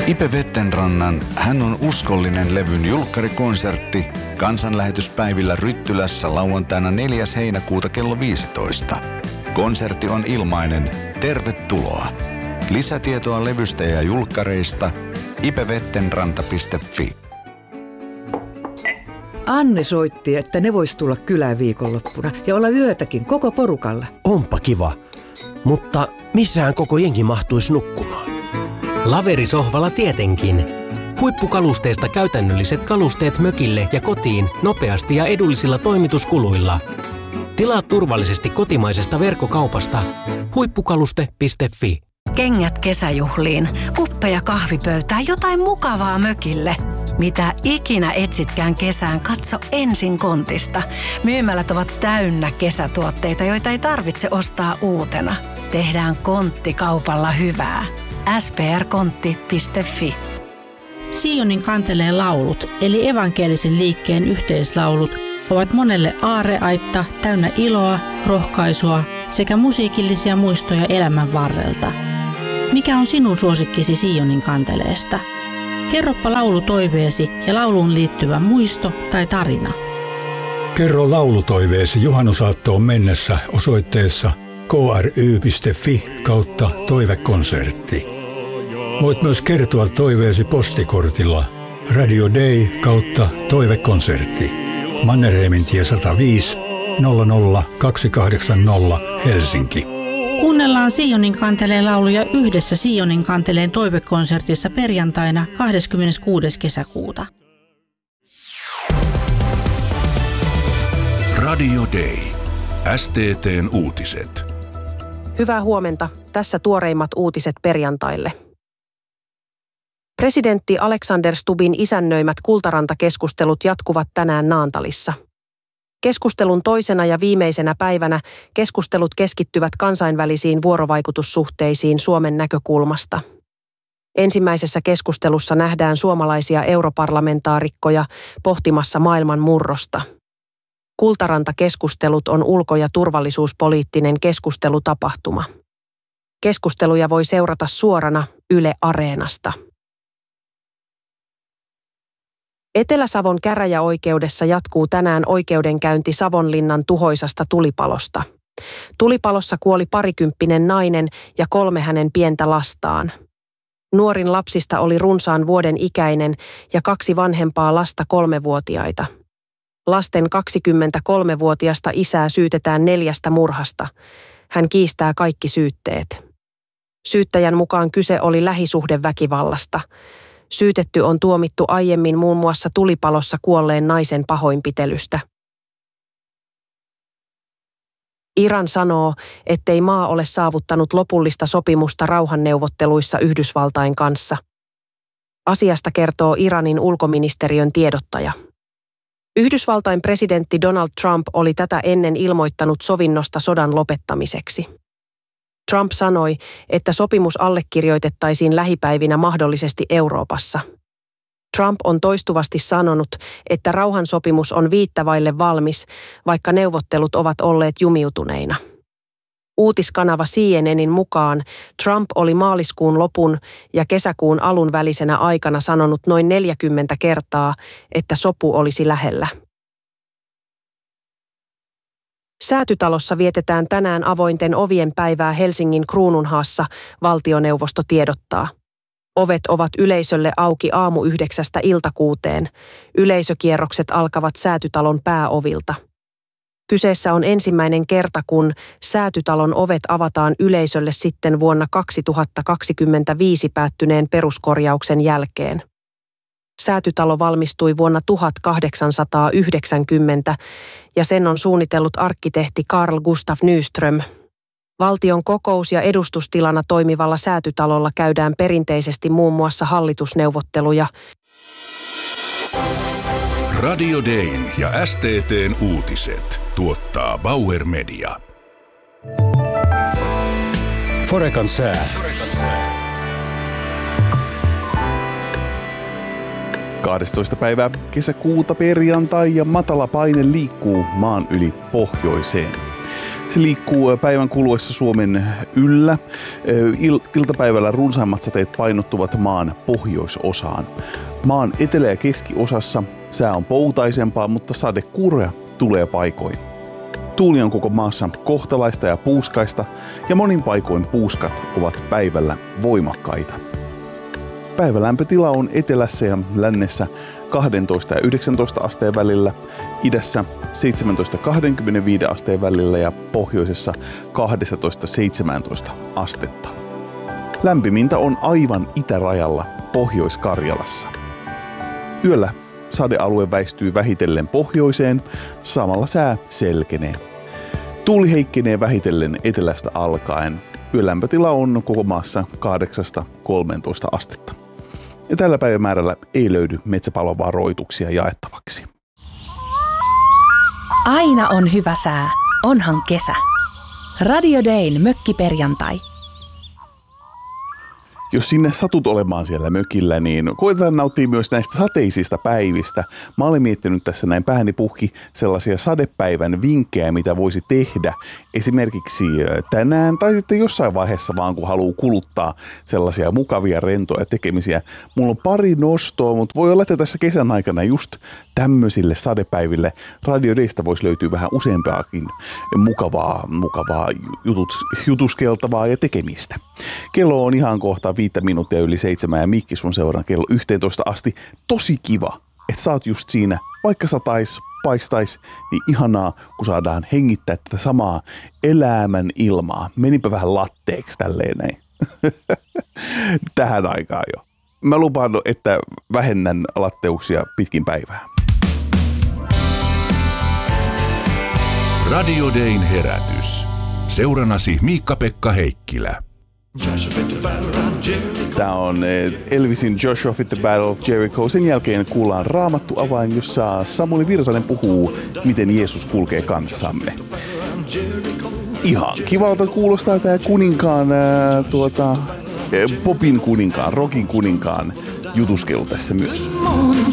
Ipe Vettenrannan Hän on uskollinen levyn julkkarikonsertti kansanlähetyspäivillä Ryttylässä lauantaina 4. heinäkuuta kello 15. Konsertti on ilmainen. Tervetuloa. Lisätietoa levystä ja julkkareista ipevettenranta.fi. Anne soitti, että ne vois tulla kylään viikonloppuna ja olla yötäkin koko porukalla. Onpa kiva, mutta missähän koko jengi mahtuisi nukkumaan? Laverisohvalla tietenkin. Huippukalusteista käytännölliset kalusteet mökille ja kotiin nopeasti ja edullisilla toimituskuluilla. Tilaa turvallisesti kotimaisesta verkkokaupasta huippukaluste.fi. Kengät kesäjuhliin, kuppeja kahvipöytään, jotain mukavaa mökille. Mitä ikinä etsitkään kesään, katso ensin Kontista. Myymälät ovat täynnä kesätuotteita, joita ei tarvitse ostaa uutena. Tehdään Kontti kaupalla hyvää. sprkontti.fi. Sionin kanteleen laulut, eli evankelisen liikkeen yhteislaulut, ovat monelle aarreaitta täynnä iloa, rohkaisua sekä musiikillisia muistoja elämän varrelta. Mikä on sinun suosikkisi Sionin kanteleesta? Kerropa laulutoiveesi ja lauluun liittyvä muisto tai tarina. Kerro laulutoiveesi juhannusaattoon mennessä osoitteessa kry.fi/toivekonsertti. Voit myös kertoa toiveesi postikortilla Radio Day/toivekonsertti. Mannerheimintie 105 00280 Helsinki. Kuunnellaan Sionin kanteleen lauluja yhdessä Sionin kanteleen toivekonsertissa perjantaina 26. kesäkuuta. Radio Day. STT:n uutiset. Hyvää huomenta. Tässä tuoreimmat uutiset perjantaille. Presidentti Alexander Stubbin isännöimät Kultaranta-keskustelut jatkuvat tänään Naantalissa. Keskustelun toisena ja viimeisenä päivänä keskustelut keskittyvät kansainvälisiin vuorovaikutussuhteisiin Suomen näkökulmasta. Ensimmäisessä keskustelussa nähdään suomalaisia europarlamentaarikkoja pohtimassa maailman murrosta. Kultaranta-keskustelut on ulko- ja turvallisuuspoliittinen keskustelutapahtuma. Keskusteluja voi seurata suorana Yle Areenasta. Etelä-Savon käräjäoikeudessa jatkuu tänään oikeudenkäynti Savonlinnan tuhoisasta tulipalosta. Tulipalossa kuoli 20-vuotias nainen ja 3 hänen pientä lastaan. Nuorin lapsista oli runsaan vuoden ikäinen ja 2 vanhempaa lasta 3-vuotiaita. Lasten 23-vuotiasta isää syytetään 4 murhasta. Hän kiistää kaikki syytteet. Syyttäjän mukaan kyse oli lähisuhdeväkivallasta. Syytetty on tuomittu aiemmin muun muassa tulipalossa kuolleen naisen pahoinpitelystä. Iran sanoo, ettei maa ole saavuttanut lopullista sopimusta rauhanneuvotteluissa Yhdysvaltain kanssa. Asiasta kertoo Iranin ulkoministeriön tiedottaja. Yhdysvaltain presidentti Donald Trump oli tätä ennen ilmoittanut sovinnosta sodan lopettamiseksi. Trump sanoi, että sopimus allekirjoitettaisiin lähipäivinä mahdollisesti Euroopassa. Trump on toistuvasti sanonut, että rauhansopimus on viittävaille valmis, vaikka neuvottelut ovat olleet jumiutuneina. Uutiskanava CNNin mukaan Trump oli maaliskuun lopun ja kesäkuun alun välisenä aikana sanonut noin 40 kertaa, että sopu olisi lähellä. Säätytalossa vietetään tänään avointen ovien päivää Helsingin Kruununhaassa, valtioneuvosto tiedottaa. Ovet ovat yleisölle auki aamu 9 iltakuuteen. Yleisökierrokset alkavat Säätytalon pääovilta. Kyseessä on ensimmäinen kerta, kun Säätytalon ovet avataan yleisölle sitten vuonna 2025 päättyneen peruskorjauksen jälkeen. Säätytalo valmistui vuonna 1890 ja sen on suunnitellut arkkitehti Carl Gustav Nyström. Valtion kokous- ja edustustilana toimivalla Säätytalolla käydään perinteisesti muun muassa hallitusneuvotteluja. Radio Dayn ja STT:n uutiset tuottaa Bauer Media. Forekan sää. 12. päivä kesäkuuta perjantai ja matala paine liikkuu maan yli pohjoiseen. Se liikkuu päivän kuluessa Suomen yllä. Iltapäivällä runsaimmat sateet painottuvat maan pohjoisosaan. Maan etelä- ja keskiosassa sää on poutaisempaa, mutta sadekuuroja tulee paikoin. Tuuli on koko maassa kohtalaista ja puuskaista, ja monin paikoin puuskat ovat päivällä voimakkaita. Päivälämpötila on etelässä ja lännessä 12 ja 19 asteen välillä, idässä 17-25 asteen välillä ja pohjoisessa 12-17 astetta. Lämpimintä on aivan itärajalla Pohjois-Karjalassa. Yöllä sadealue väistyy vähitellen pohjoiseen, samalla sää selkenee. Tuuli heikkenee vähitellen etelästä alkaen. Yölämpötila on koko maassa 8-13 astetta. Ja tällä päivämäärällä ei löydy metsäpalovaroituksia jaettavaksi. Aina on hyvä sää, onhan kesä. Radio Dayn mökkiperjantai. Jos sinne satut olemaan siellä mökillä, niin koitetaan nauttia myös näistä sateisista päivistä. Mä olen miettinyt tässä näin pääni puhki sellaisia sadepäivän vinkkejä, mitä voisi tehdä esimerkiksi tänään tai sitten jossain vaiheessa vaan, kun haluaa kuluttaa sellaisia mukavia rentoja tekemisiä. Mulla on pari nostoa, mutta voi olla, että tässä kesän aikana just tämmöisille sadepäiville Radio Daysta voisi löytyä vähän useampaakin mukavaa jutuskeltavaa ja tekemistä. Kello on ihan kohta 5 minuuttia yli 7 ja Mikki sun seuraan kello 11 asti. Tosi kiva, että sä oot just siinä, vaikka satais, paistais, niin ihanaa, kun saadaan hengittää tätä samaa elämän ilmaa. Menipä vähän latteeksi tälleen näin. Tähän aikaan jo. Mä lupaan, että vähennän latteuksia pitkin päivää. Radio Dayn herätys. Seuranasi Miikka-Pekka Heikkilä. Tämä on Elvisin Joshua Fit the Battle of Jericho. Sen jälkeen kuullaan Raamattu avain, jossa Samuli Virtanen puhuu, miten Jeesus kulkee kanssamme. Ihan kivalta kuulostaa tämä kuninkaan, popin kuninkaan, rockin kuninkaan jutuskelu tässä myös.